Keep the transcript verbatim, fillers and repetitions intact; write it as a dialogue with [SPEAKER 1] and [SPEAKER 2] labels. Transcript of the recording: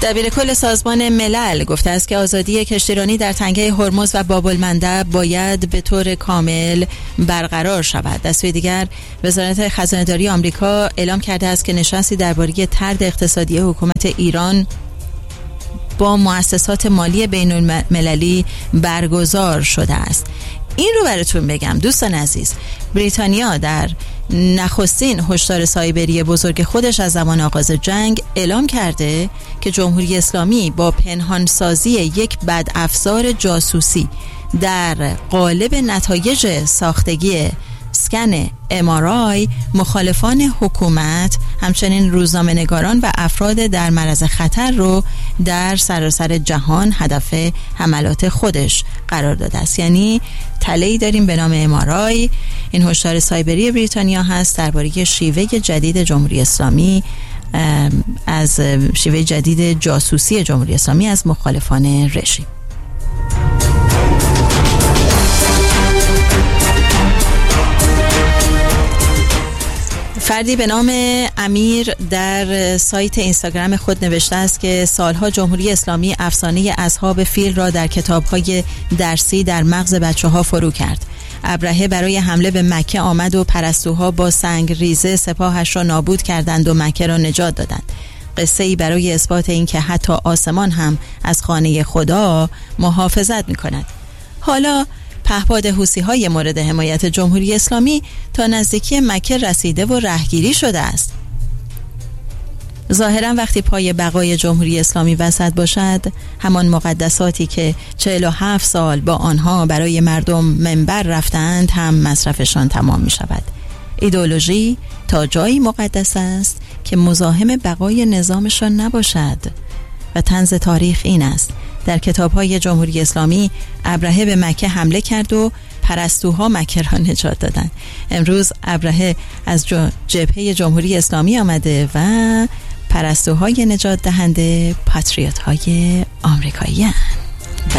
[SPEAKER 1] دبیر کل سازمان ملل گفته است که آزادی کشتیرانی در تنگه هرمز و باب المندب باید به طور کامل برقرار شود. در سوی دیگر وزارت خزانه‌داری آمریکا اعلام کرده است که نشستی درباره طرد اقتصادی حکومت ایران با مؤسسات مالی بین المللی برگزار شده است. این رو براتون بگم دوستان عزیز، بریتانیا در نخستین هشدار سایبری بزرگ خودش از زمان آغاز جنگ اعلام کرده که جمهوری اسلامی با پنهانسازی یک بدافزار جاسوسی در قالب نتایج ساختگی اسکن ام آر آی مخالفان حکومت، همچنین روزنامه‌نگاران و افراد در معرض خطر رو در سراسر جهان هدف حملات خودش قرار داده است. یعنی تله‌ای داریم به نام ام آر آی. این هشدار سایبری بریتانیا هست درباره شیوه جدید جمهوری اسلامی از شیوه جدید جاسوسی جمهوری اسلامی از مخالفان رژیم. فردی به نام امیر در سایت اینستاگرام خود نوشته است که سالها جمهوری اسلامی افسانه اصحاب فیل را در کتاب‌های درسی در مغز بچه‌ها فرو کرد. ابرهه برای حمله به مکه آمد و پرستوها با سنگ ریزه سپاهش را نابود کردند و مکه را نجات دادند. قصه ای برای اثبات این که حتی آسمان هم از خانه خدا محافظت می‌کند. حالا پهپاد حوثی‌های مورد حمایت جمهوری اسلامی تا نزدیکی مکه رسیده و رهگیری شده است. ظاهراً وقتی پای بقای جمهوری اسلامی وسط باشد، همان مقدساتی که چهل و هفت سال با آنها برای مردم منبر رفتند هم مصرفشان تمام می شود. ایدئولوژی تا جایی مقدس است که مزاحم بقای نظامشان نباشد و طنز تاریخ این است: در کتاب‌های جمهوری اسلامی ابرهه به مکه حمله کرد و پرستوها مکه را نجات دادند. امروز ابرهه از جبهه جمهوری اسلامی آمده و پرستوهای نجات دهنده پاتریوت‌های آمریکایی هستند.